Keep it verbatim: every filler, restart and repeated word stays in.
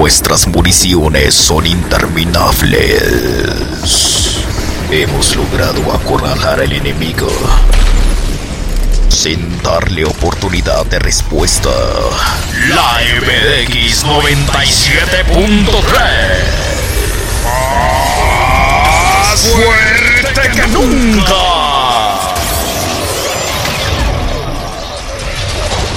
Nuestras municiones son interminables. Hemos logrado acorralar al enemigo sin darle oportunidad de respuesta. La M D X noventa y siete punto tres. ¡Más fuerte!